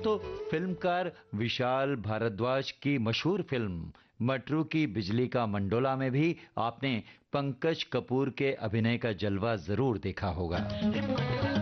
दोस्तों, फिल्मकार विशाल भारद्वाज की मशहूर फिल्म मटरू की बिजली का मंडोला में भी आपने पंकज कपूर के अभिनय का जलवा जरूर देखा होगा।